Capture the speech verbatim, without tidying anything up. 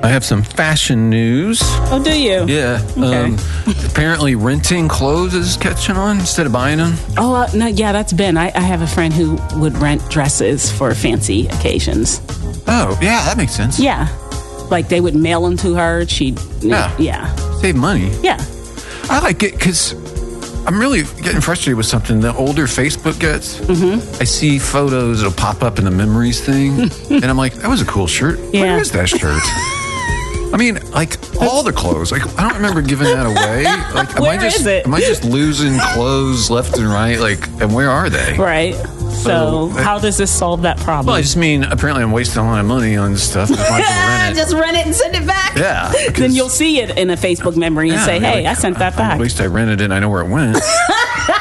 I have some fashion news. Oh, do you? Yeah. Okay. Um, apparently renting clothes is catching on instead of buying them. Oh, uh, no, yeah, that's Ben. I, I have a friend who would rent dresses for fancy occasions. Oh, yeah, that makes sense. Yeah. Like they would mail them to her. She'd, Yeah. Yeah. Save money. Yeah. I like it because I'm really getting frustrated with something. The older Facebook gets, mm-hmm. I see photos, it'll pop up in the memories thing, and I'm like, that was a cool shirt. Yeah. Where is that shirt? I mean, like, all the clothes. Like, I don't remember giving that away. Like, am Where I just is it? am I just losing clothes left and right? Like, and where are they? Right. So, So, how does this solve that problem? Well, I just mean apparently I'm wasting a lot of money on stuff. Just might as well rent it. Just rent it and send it back. Yeah. Then you'll see it in a Facebook memory and Yeah, say, you're "Hey, like, I sent that back." At least I rented it and I know where it went.